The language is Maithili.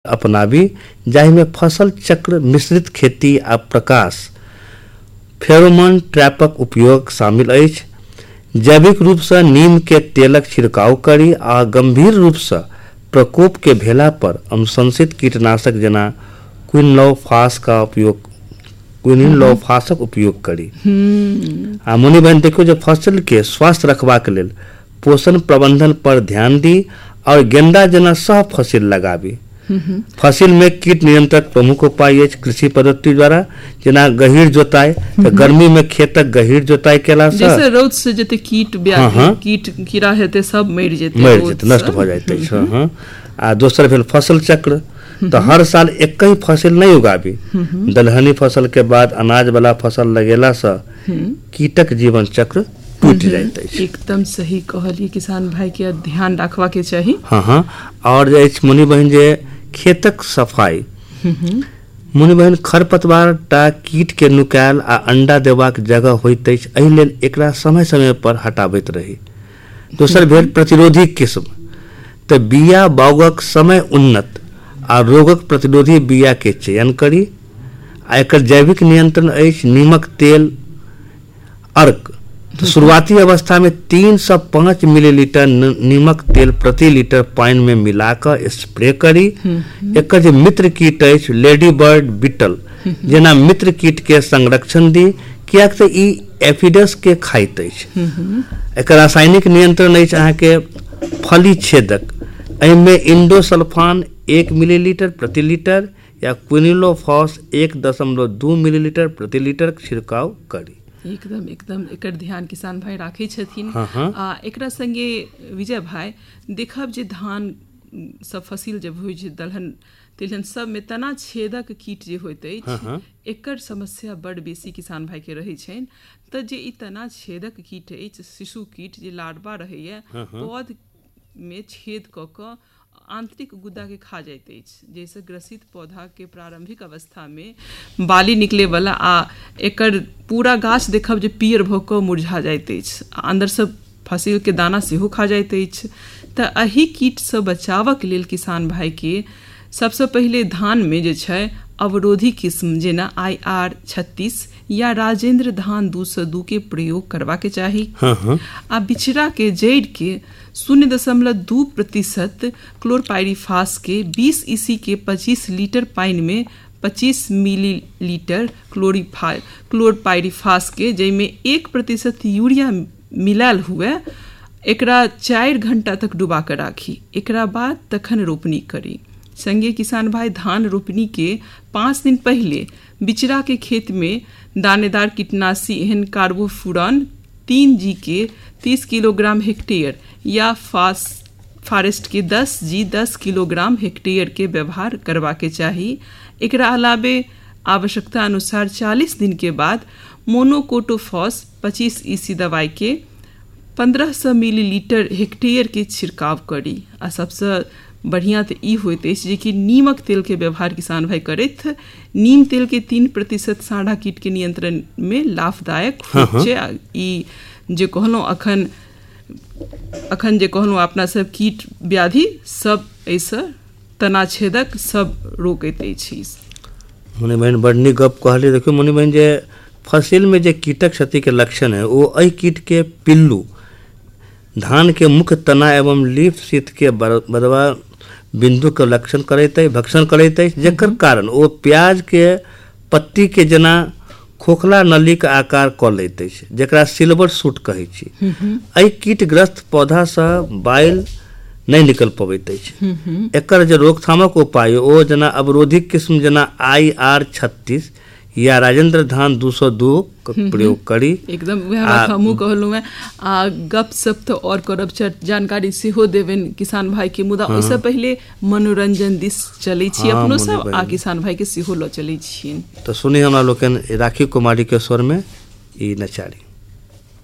अपनाबी जाहिमे फसल चक्र, मिश्रित खेती आ प्रकाश फेरोमोन ट्रैपक उपयोग शामिल अछि। जैविक रूपसँ नीम के तेलक छिड़काव करी आ गंभीर रूपसँ प्रकोप के भेला पर अनुशंसित कीटनाशक जेना क्विनोलोफासक उपयोग करी। आ मुनि बहन देखियो जे फसल के स्वास्थ्य रखबाक लेल पोषण प्रबंधन पर ध्यान दी और गेंदा जेना सह फसिल लगाबी। फसिल में कीट नियंत्रक प्रमुख उपाय अछि कृषि पद्धति द्वारा, जेना गहींर जोताई। गर्मी में खेतक गहींर जोताई केला से जैसे रौद से जते कीट कीट कीड़ा हेते सब मरि जेते, नष्ट भ जाइत अछि। आ दोसर भेल फसल चक्र, तो हर साल एक ही फसल नहीं उगाबी। दलहनी फसल के बाद अनाज वाला फसल लगेला से कीटक जीवन चक्र टूट जाइत अछि। एकदम सही कहलिए, किसान भाई के ध्यान रखवा के चाहिए। और मुनि बहन जे खेतक सफाई, मुनि बहन खरपतवार टा कीट के नुकायल आ अंडा देबाक जगह होइत अछि, एहि लेल एकरा समय समय पर हटाबैत रही। दोसर भेल प्रतिरोधी किस्म, तो बिया बाउगक समय उन्नत आ रोगक प्रतिरोधी बिया के चयन करी। आ एकर जैविक नियंत्रण अछि नीमक तेल अर्क। तो शुरुआती अवस्था में 3 से 5 मिलीलीटर नीमक तेल प्रति लीटर पानी में मिलाकर स्प्रे करी। एक जे मित्र कीट अछि लेडी बर्ड बीटल जेना मित्र कीट के संरक्षण दी, कियाक तो ई एफिडस के खाइत अछि। एकर रासायनिक नियंत्रण अछि अहाँके फली छेदक, एहिमे इंडोसल्फान 1 मिलीलीटर प्रति लीटर या क्विनोलोफास 1.2 मिलीलीटर प्रति लीटर छिड़काव करी। एकदम एकर ध्यान किसान भाई राखै छथिन। एकरा संगे विजय भाई देखब जे धान सब फसिल जब होइ छै, दलहन तिलहन सब में तना छेदक कीट जे होइत अछि, एकर समस्या बड़ बेसी किसान भाई के रहै छनि। तऽ जे ई तना छेदक कीट अछि, शिशु कीट जे लार्वा रहैया, पौध में छेद कऽ कऽ आंतरिक गुदा के खा जाइत अछि, जैसे ग्रसित पौधा के प्रारंभिक अवस्था में बाली निकले वाला आ एकर पूरा गाछ देखब जे पीयर भऽ कऽ मुरझा जाइत अछि, अंदर से फसिल के दाना सेहो खा जाइत अछि। तऽ एही कीट से बचावक लेल किसान भाई के सबसे पहले धान में जे छै अवरोधी किस्म जेना IR 36 या राजेंद्र धान 202 के प्रयोग करवा के चाही। आ बिचड़ा के जड़ के 0.2% क्लोरपाइरिफास के 20 EC के 25 लीटर पानी में 25 मिलीलीटर क्लोरपाइरिफास के जैमे 1% यूरिया मिलाल हुए, एकरा 4 घंटा तक डुबा कर राखी। एकरा बाद तखन रोपनी करी। संगे किसान भाई धान रोपनी के 5 दिन पहले बिचड़ा के खेत में दानेदार कीटनाशी एहन कार्बोफुरॉन 3G के 30 किलोग्राम हेक्टेयर या फॉरेस्ट के 10G 10 किलोग्राम हेक्टेयर के व्यवहार करवा के चाही। एकरा अलावे आवश्यकता अनुसार 40 दिन के बाद मोनोकोटोफॉस 25 EC दवाई के 1500 मिलीलीटर हेक्टेयर के छिड़काव करी। आ सबसे बढ़िया तो ई होइत अछि जे कि नीमक तेल के व्यवहार किसान भाई करैथ। नीम तेल के 3% साढ़ा कीट के नियंत्रण में लाभदायक होइत छै। ई जे कहलहुँ अखन जे कहलहुँ अपना सब कीट व्याधि सब ऐसे तना छेदक सब रोकैत अछि। मुनि बहन बड़ नीक गप कहलिए। देखियो मुनि बहन जे फसिल में जे कीटक क्षति के लक्षण है वो एहि कीट के पिल्लू धान के मुख्य तना एवं लीफ शीत के बदवा बिंदु के लक्षण भक्षण करैत अछि, जेकर कारण वो प्याज के पत्ती के जेना खोखला नली के आकार क लैत अछि, जेकरा सिल्वर सूट कहै छी। एहि कीटग्रस्त पौधा से बाइल नहीं निकल पबैत अछि। एकर जे रोकथामक उपाय ओ जेना अवरोधी किस्म जेना IR 36 या राजेंद्र धान 202 का प्रयोग करी। एकदम वह बात हमहूँ कहलहुँ है। गप सप तो और करब जानकारी सेहो देवेन किसान भाई के, मुदा ओहिसँ पहले मनोरंजन दिस चलै छी अपनो सब आ किसान भाई के सेहो लऽ चलै छियनि। तो सुनी हमरा लोकन राखी कुमारी के स्वर में ई नचारी।